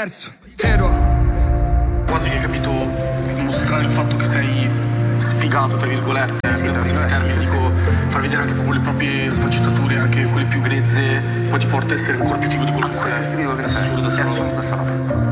diverso, vero? Quasi che hai capito, mostrare il fatto che sei sfigato, tra virgolette, far vedere anche proprio le proprie sfaccettature, anche quelle più grezze, poi ti porta a essere ancora più figo di quello che sei. È assurdo sta roba.